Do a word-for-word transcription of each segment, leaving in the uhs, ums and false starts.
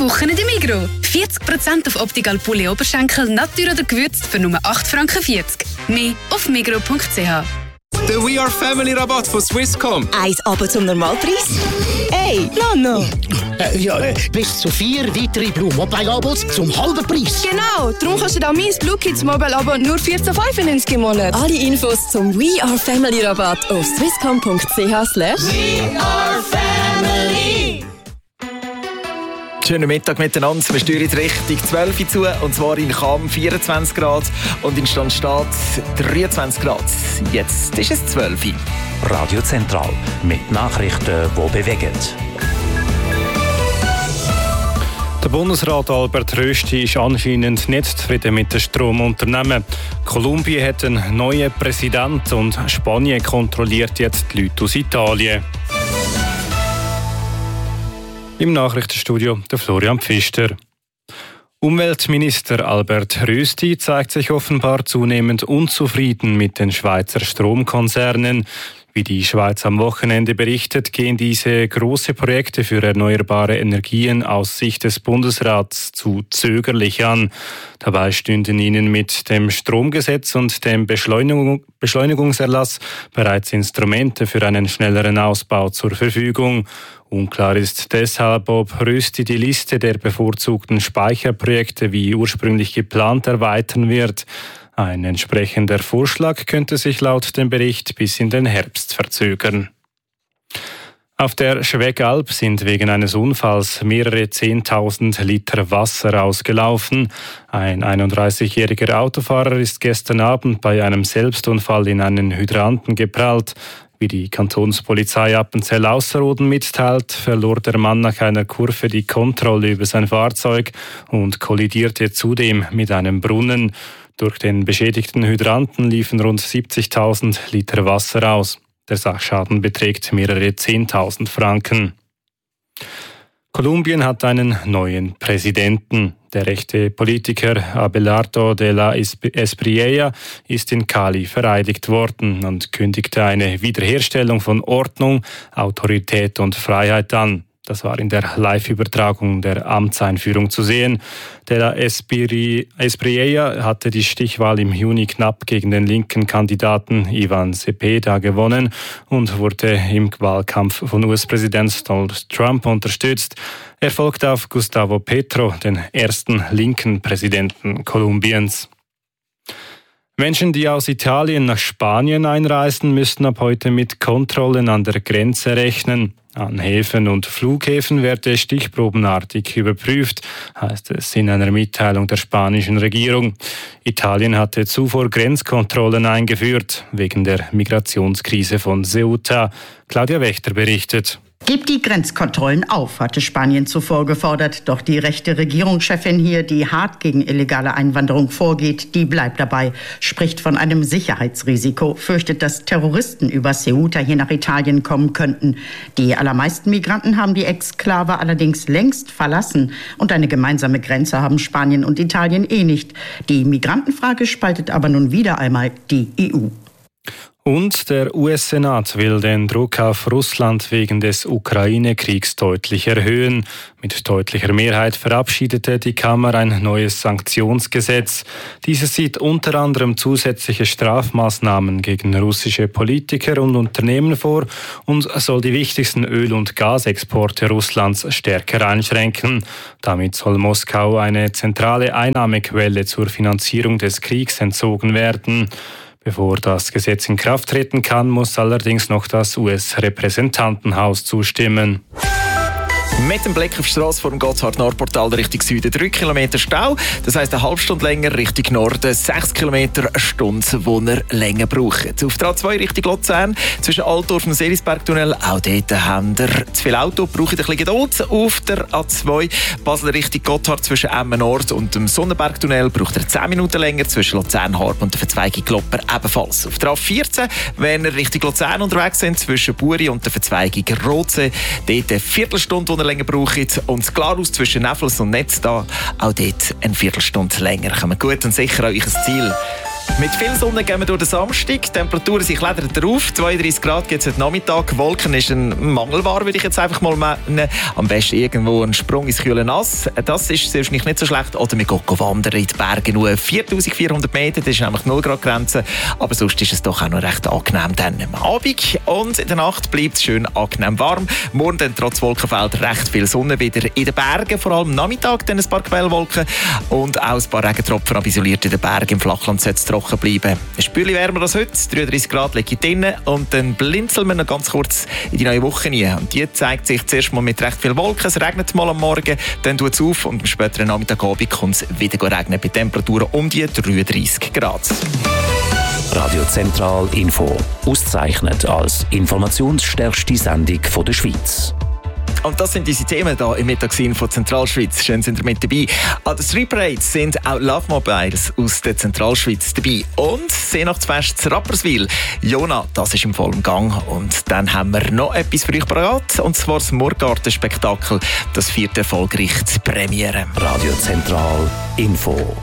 Woche in der Migros. vierzig Prozent auf Optical Pulli Oberschenkel, Natur oder gewürzt für nur acht Franken vierzig. Mehr auf migros punkt c h. Der We Are Family Rabatt von Swisscom. Eins aber zum Normalpreis? Hey, Nano! Äh, ja, äh, bis zu vier weitere Blue Mobile Abos zum halben Preis. Genau, darum kannst du da mein Blue Kids Mobile Abo nur vierzehn fünfundneunzig im Monat. Alle Infos zum We Are Family Rabatt auf swisscom punkt c h slash We Are Family. Schönen Mittag miteinander. Wir steuern in Richtung zwölf Uhr zu, und zwar in Cham vierundzwanzig Grad und in Stanstadt dreiundzwanzig Grad. Jetzt ist es zwölf Uhr. Radio Zentral mit Nachrichten, die bewegen. Der Bundesrat Albert Rösti ist anscheinend nicht zufrieden mit den Stromunternehmen. Kolumbien hat einen neuen Präsidenten und Spanien kontrolliert jetzt die Leute aus Italien. Im Nachrichtenstudio der Florian Pfister. Umweltminister Albert Rösti zeigt sich offenbar zunehmend unzufrieden mit den Schweizer Stromkonzernen. Wie die Schweiz am Wochenende berichtet, gehen diese große Projekte für erneuerbare Energien aus Sicht des Bundesrats zu zögerlich an. Dabei stünden ihnen mit dem Stromgesetz und dem Beschleunigung, Beschleunigungserlass bereits Instrumente für einen schnelleren Ausbau zur Verfügung. Unklar ist deshalb, ob Rösti die Liste der bevorzugten Speicherprojekte wie ursprünglich geplant erweitern wird. Ein entsprechender Vorschlag könnte sich laut dem Bericht bis in den Herbst verzögern. Auf der Schwegalp sind wegen eines Unfalls mehrere Zehntausend Liter Wasser ausgelaufen. Ein einunddreißigjähriger Autofahrer ist gestern Abend bei einem Selbstunfall in einen Hydranten geprallt. Wie die Kantonspolizei Appenzell-Ausserrhoden mitteilt, verlor der Mann nach einer Kurve die Kontrolle über sein Fahrzeug und kollidierte zudem mit einem Brunnen. Durch den beschädigten Hydranten liefen rund siebzigtausend Liter Wasser aus. Der Sachschaden beträgt mehrere zehntausend Franken. Kolumbien hat einen neuen Präsidenten. Der rechte Politiker Abelardo de la Espriella ist in Cali vereidigt worden und kündigte eine Wiederherstellung von Ordnung, Autorität und Freiheit an. Das war in der Live-Übertragung der Amtseinführung zu sehen. De la Espriella hatte die Stichwahl im Juni knapp gegen den linken Kandidaten Ivan Cepeda gewonnen und wurde im Wahlkampf von U S-Präsident Donald Trump unterstützt. Er folgt auf Gustavo Petro, den ersten linken Präsidenten Kolumbiens. Menschen, die aus Italien nach Spanien einreisen, müssen ab heute mit Kontrollen an der Grenze rechnen. An Häfen und Flughäfen werde stichprobenartig überprüft, heißt es in einer Mitteilung der spanischen Regierung. Italien hatte zuvor Grenzkontrollen eingeführt, wegen der Migrationskrise von Ceuta. Claudia Wächter berichtet. Gebt die Grenzkontrollen auf, hatte Spanien zuvor gefordert. Doch die rechte Regierungschefin hier, die hart gegen illegale Einwanderung vorgeht, die bleibt dabei, spricht von einem Sicherheitsrisiko, fürchtet, dass Terroristen über Ceuta hier nach Italien kommen könnten. Die allermeisten Migranten haben die Exklave allerdings längst verlassen. Und eine gemeinsame Grenze haben Spanien und Italien eh nicht. Die Migrantenfrage spaltet aber nun wieder einmal die E U. Und der U S-Senat will den Druck auf Russland wegen des Ukraine-Kriegs deutlich erhöhen. Mit deutlicher Mehrheit verabschiedete die Kammer ein neues Sanktionsgesetz. Dieses sieht unter anderem zusätzliche Strafmaßnahmen gegen russische Politiker und Unternehmen vor und soll die wichtigsten Öl- und Gasexporte Russlands stärker einschränken. Damit soll Moskau eine zentrale Einnahmequelle zur Finanzierung des Kriegs entzogen werden. Bevor das Gesetz in Kraft treten kann, muss allerdings noch das U S-Repräsentantenhaus zustimmen. Mit dem Blick auf die Strasse vor dem Gotthard-Nordportal Richtung Süden drei Kilometer Stau. Das heisst eine halbe Stunde länger Richtung Norden, sechs Kilometer eine Stunde, wo ihr länger braucht. Auf der A zwei Richtung Luzern, zwischen Altdorf und Seelisbergtunnel, auch dort habt ihr zu viel Auto, braucht ein bisschen Geduld. Auf der A zwei Basel Richtung Gotthard zwischen Emmen Nord und dem Sonnenbergtunnel braucht ihr zehn Minuten länger, zwischen Luzern-Harp und der Verzweigung Glopper ebenfalls. Auf der A vierzehn, wenn ihr Richtung Luzern unterwegs sind, zwischen Buri und der Verzweigung Rotsee, dort eine Viertelstunde, wo ihr länger braucht. Und das Glarhaus zwischen Neffels und Netz da, auch dort eine Viertelstunde länger. Kommt gut und sicher an euch Ziel. Mit viel Sonne gehen wir durch den Samstag. Die Temperaturen sich klettern drauf. zweiunddreissig Grad gibt es heute Nachmittag. Wolken ist ein Mangelware, würde ich jetzt einfach mal meinen. Am besten irgendwo ein Sprung ins kühle Nass. Das ist wahrscheinlich nicht so schlecht. Oder wir gehen wandern in die Berge. Nur viertausendvierhundert Meter, das ist nämlich null Grad Grenze. Aber sonst ist es doch auch noch recht angenehm dann am Abend. Und in der Nacht bleibt es schön angenehm warm. Morgen dann trotz Wolkenfeld recht viel Sonne wieder in den Bergen. Vor allem am Nachmittag dann ein paar Quellwolken. Und auch ein paar Regentropfen isoliert in den Bergen. Im Flachland sollte es trocken bleiben. Ein Spürchen wärmer als heute, dreiunddreissig Grad liege ich drinnen und dann blinzeln wir noch ganz kurz in die neue Woche rein. Und die zeigt sich zuerst mal mit recht viel Wolken. Es regnet mal am Morgen, dann tut es auf und am späteren Nachmittagabend kommt es wieder regnen bei Temperaturen um die dreiunddreissig Grad. Radio Zentral Info, ausgezeichnet als informationsstärkste Sendung von der Schweiz. Und das sind unsere Themen hier im Mittagsin von Zentralschweiz. Schön sind ihr mit dabei. An der Street Parade sind auch Love Mobiles aus der Zentralschweiz dabei. Und Seenachtsfest zu Rapperswil. Jona, das ist im vollen Gang. Und dann haben wir noch etwas für euch parat. Und zwar das Murgarten-Spektakel. Das vierte erfolgreich Premiere. Radio Zentral Info.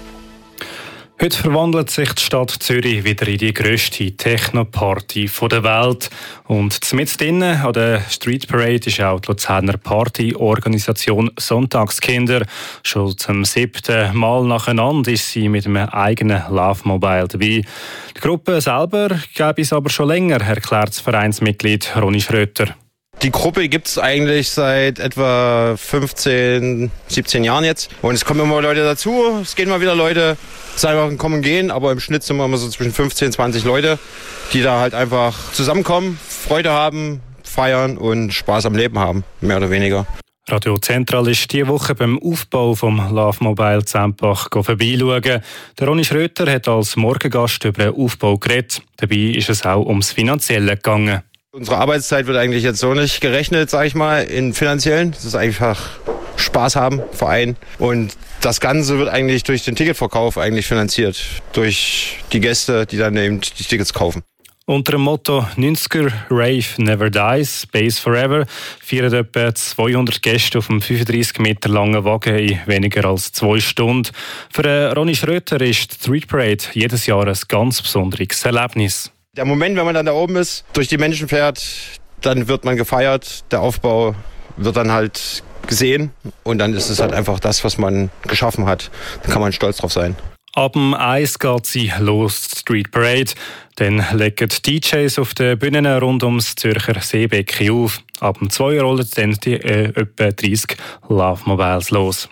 Heute verwandelt sich die Stadt Zürich wieder in die grösste Techno-Party der Welt. Und mit drinnen an der Street Parade ist auch die Luzerner Partyorganisation Sonntagskinder. Schon zum siebten Mal nacheinander ist sie mit einem eigenen Love Mobile dabei. Die Gruppe selber gäbe es aber schon länger, erklärt das Vereinsmitglied Ronny Schröter. Die Gruppe gibt es eigentlich seit etwa fünfzehn, siebzehn Jahren jetzt. Und es kommen immer Leute dazu, es gehen mal wieder Leute, es ist einfach ein Kommen und Gehen, aber im Schnitt sind wir immer so zwischen fünfzehn, zwanzig Leute, die da halt einfach zusammenkommen, Freude haben, feiern und Spaß am Leben haben, mehr oder weniger. Radio Zentral ist diese Woche beim Aufbau vom Love Mobile Zempach vorbeischauen. Der Ronny Schröter hat als Morgengast über den Aufbau geredet. Dabei ist es auch ums Finanzielle gegangen. Unsere Arbeitszeit wird eigentlich jetzt so nicht gerechnet, sage ich mal, in finanziellen. Das ist einfach Spaß haben, Verein. Und das Ganze wird eigentlich durch den Ticketverkauf eigentlich finanziert. Durch die Gäste, die dann eben die Tickets kaufen. Unter dem Motto neunziger Rave Never Dies, Space Forever feiern etwa zweihundert Gäste auf einem fünfunddreissig Meter langen Wagen in weniger als zwei Stunden. Für Ronny Schröter ist die Street Parade jedes Jahr ein ganz besonderes Erlebnis. Der Moment, wenn man dann da oben ist, durch die Menschen fährt, dann wird man gefeiert. Der Aufbau wird dann halt gesehen und dann ist es halt einfach das, was man geschaffen hat. Da kann man stolz drauf sein. Ab dem eins geht sie los, die Street Parade. Dann legen die D Js auf den Bühnen rund ums Zürcher Seebecken auf. Ab dem zwei rollen dann die äh, etwa dreißig Love Mobiles los.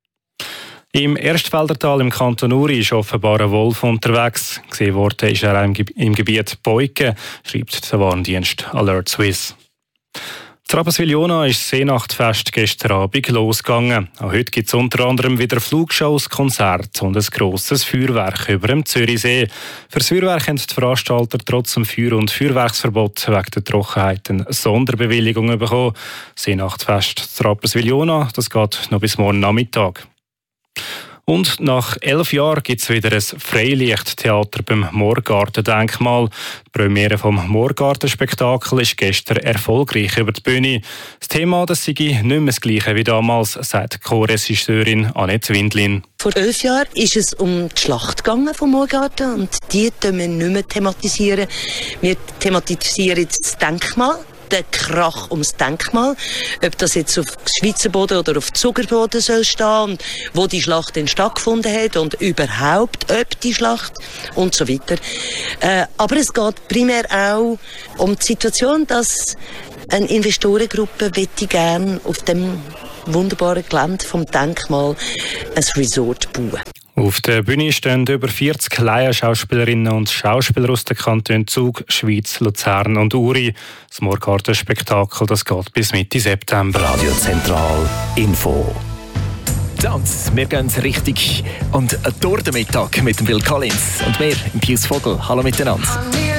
Im Erstfeldertal im Kanton Uri ist offenbar ein Wolf unterwegs. Gesehen worden ist er im, Ge- im Gebiet Beuken, schreibt der Warndienst Alert Swiss. In Rapperswil-Jona ist das Seenachtfest gestern Abend losgegangen. Auch heute gibt es unter anderem wieder Flugshows, Konzerte und ein grosses Feuerwerk über dem Zürichsee. Für das Feuerwerk haben die Veranstalter trotz dem Feuer- und Feuerwerksverbot wegen der Trockenheit eine Sonderbewilligung bekommen. Das Seenachtfest in Rapperswil-Jona, das geht noch bis morgen Nachmittag. Und nach elf Jahren gibt es wieder ein Freilichttheater beim Moorgarten-Denkmal. Die Premiere vom Moorgarten-Spektakel ist gestern erfolgreich über die Bühne. Das Thema das sei nicht mehr das gleiche wie damals, sagt Co-Regisseurin Annette Windlin. Vor elf Jahren ist es um die Schlacht gegangen vom Moorgarten und die thematisieren wir nicht mehr thematisieren. Wir thematisieren das Denkmal. Der Krach ums Denkmal, ob das jetzt auf Schweizer Boden oder auf Zuckerboden soll stehen und wo die Schlacht denn stattgefunden hat und überhaupt ob die Schlacht und so weiter. Äh, aber es geht primär auch um die Situation, dass eine Investorengruppe möchte gerne auf dem wunderbaren Gelände vom Denkmal ein Resort bauen. Auf der Bühne stehen über vierzig Laienschauspielerinnen und Schauspieler aus den Kantonen Zug, Schwyz, Luzern und Uri. Das Moorgarten-Spektakel das geht bis Mitte September. Radio Zentral Info. Tanz, wir gehen richtig und durch den Mittag mit dem Bill Collins und mir, im Pius Vogel. Hallo miteinander.